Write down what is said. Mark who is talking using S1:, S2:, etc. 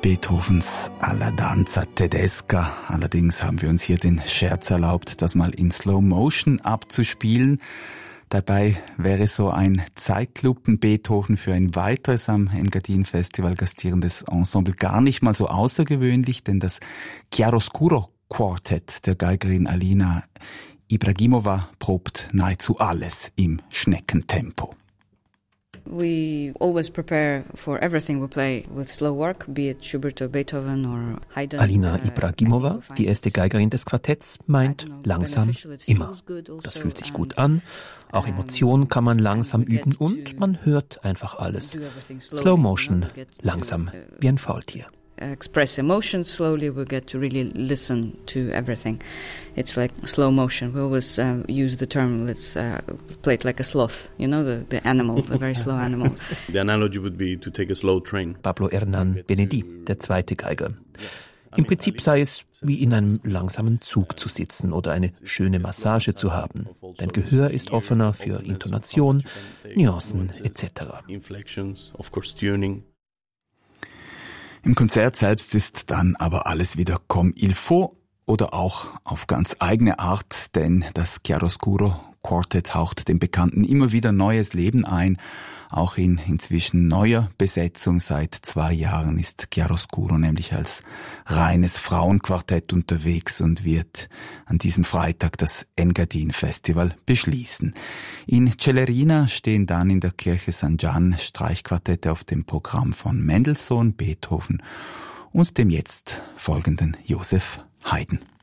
S1: Beethovens Alla Danza Tedesca. Allerdings haben wir uns hier den Scherz erlaubt, das mal in Slow Motion abzuspielen. Dabei wäre so ein Zeitlupen-Beethoven für ein weiteres am Engadin Festival gastierendes Ensemble gar nicht mal so außergewöhnlich, denn das Chiaroscuro Quartett der Geigerin Alina Ibragimova probt nahezu alles im Schneckentempo.
S2: We always prepare for everything we play with slow work, be it Schubert or Beethoven or Haydn.
S3: Alina Ibragimova, die erste Geigerin des Quartetts, meint langsam immer. Das fühlt sich gut an, auch Emotionen kann man langsam üben und man hört einfach alles. Slow Motion, langsam wie ein Faultier.
S2: Express emotions slowly, we get to really listen to everything. It's like slow motion. We always use the term, let's play it like a sloth, you know, the animal, the very slow animal.
S4: The analogy would be to take a slow train.
S3: Pablo Hernán Benedí, der zweite Geiger. Im Prinzip sei es wie in einem langsamen Zug zu sitzen oder eine schöne Massage zu haben. Dein Gehör ist offener für Intonation, Nuancen etc.
S4: Inflections, of course tuning.
S1: Im Konzert selbst ist dann aber alles wieder comme il faut oder auch auf ganz eigene Art, denn das Chiaroscuro Quartett haucht dem Bekannten immer wieder neues Leben ein. Auch in inzwischen neuer Besetzung seit 2 Jahren ist Chiaroscuro nämlich als reines Frauenquartett unterwegs und wird an diesem Freitag das Engadin Festival beschließen. In Celerina stehen dann in der Kirche San Gian Streichquartette auf dem Programm von Mendelssohn, Beethoven und dem jetzt folgenden Joseph Haydn.